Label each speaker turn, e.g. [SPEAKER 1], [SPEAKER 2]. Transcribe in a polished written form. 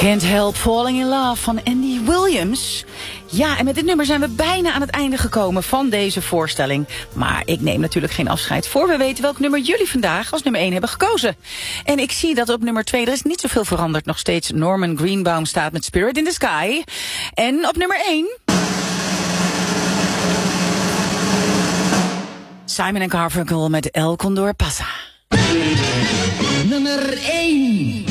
[SPEAKER 1] Can't Help Falling in Love van Andy Williams. Ja, en met dit nummer zijn we bijna aan het einde gekomen van deze voorstelling. Maar ik neem natuurlijk geen afscheid voor we weten welk nummer jullie vandaag als nummer 1 hebben gekozen. En ik zie dat op nummer 2, er is niet zoveel veranderd. Nog steeds Norman Greenbaum staat met Spirit in the Sky. En op nummer 1... Simon & Garfunkel met El Condor Pasa.
[SPEAKER 2] Nummer 1.